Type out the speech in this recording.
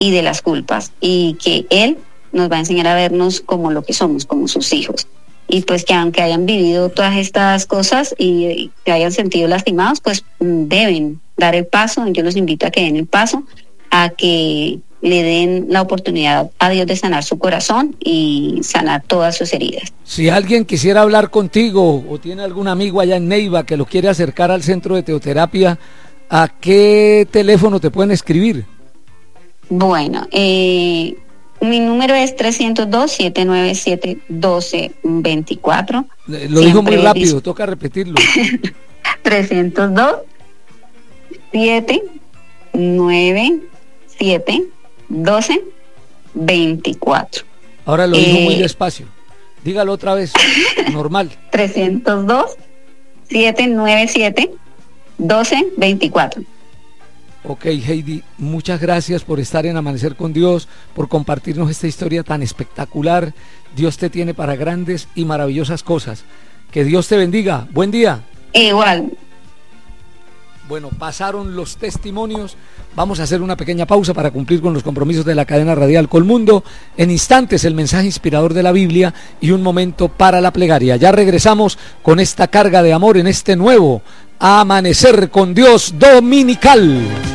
y de las culpas, y que Él nos va a enseñar a vernos como lo que somos, como sus hijos. Y pues que aunque hayan vivido todas estas cosas y que hayan sentido lastimados, pues deben dar el paso. Yo los invito a que den el paso, a que le den la oportunidad a Dios de sanar su corazón y sanar todas sus heridas. Si alguien quisiera hablar contigo o tiene algún amigo allá en Neiva que lo quiere acercar al centro de teoterapia, ¿a qué teléfono te pueden escribir? Bueno, mi número es 302-797-1224. Lo dijo muy rápido, toca repetirlo. 302-797-1224. Ahora lo dijo muy despacio. Dígalo otra vez, normal. 302-797-1224. Ok, Heidi, muchas gracias por estar en Amanecer con Dios, por compartirnos esta historia tan espectacular. Dios te tiene para grandes y maravillosas cosas. Que Dios te bendiga. Buen día. Igual. Bueno, pasaron los testimonios. Vamos a hacer una pequeña pausa para cumplir con los compromisos de la cadena radial Colmundo. En instantes el mensaje inspirador de la Biblia y un momento para la plegaria. Ya regresamos con esta carga de amor en este nuevo Amanecer con Dios dominical.